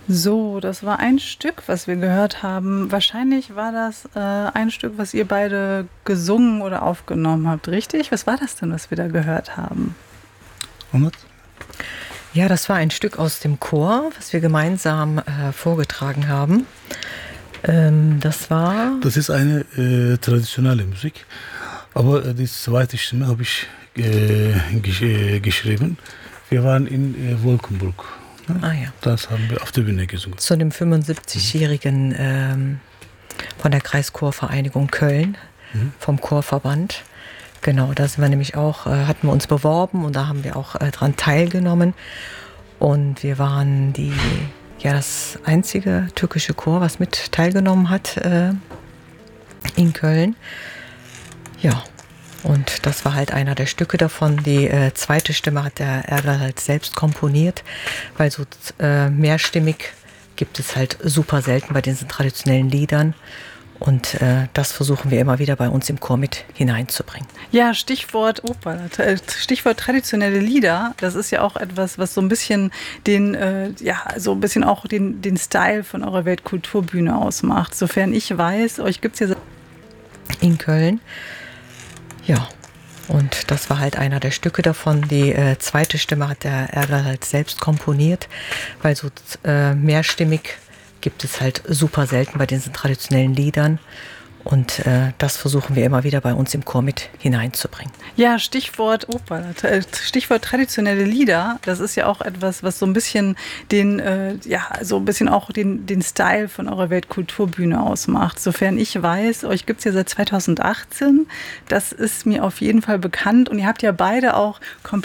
So, das war ein Stück, was wir gehört haben. Wahrscheinlich war das ein Stück, was ihr beide gesungen oder aufgenommen habt, richtig? Was war das denn, was wir da gehört haben? Und? Ja, das war ein Stück aus dem Chor, was wir gemeinsam vorgetragen haben. Das ist eine traditionelle Musik, aber die zweite Stimme habe ich geschrieben. Wir waren in Wolkenburg. Ja. Das haben wir auf der Bühne gesungen. Zu dem 75-jährigen von der Kreischorvereinigung Köln, vom Chorverband. Genau, da sind wir nämlich auch, hatten wir uns beworben und da haben wir auch dran teilgenommen. Und wir waren das einzige türkische Chor, was mit teilgenommen hat in Köln. Ja, und das war halt einer der Stücke davon. Die zweite Stimme hat der Erdal halt selbst komponiert, weil so mehrstimmig gibt es halt super selten bei diesen traditionellen Liedern. Und das versuchen wir immer wieder bei uns im Chor mit hineinzubringen. Ja, Stichwort traditionelle Lieder. Das ist ja auch etwas, was so ein bisschen den Style von eurer Weltkulturbühne ausmacht. Sofern ich weiß, euch gibt's ja in Köln. Ja, und das war halt einer der Stücke davon. Die zweite Stimme hat der Erdal halt selbst komponiert, weil so mehrstimmig gibt es halt super selten bei diesen traditionellen Liedern. Und das versuchen wir immer wieder bei uns im Chor mit hineinzubringen. Ja, Stichwort traditionelle Lieder. Das ist ja auch etwas, was so ein bisschen den Style von eurer Weltkulturbühne ausmacht. Sofern ich weiß, euch gibt's ja seit 2018. Das ist mir auf jeden Fall bekannt. Und ihr habt ja beide auch komplett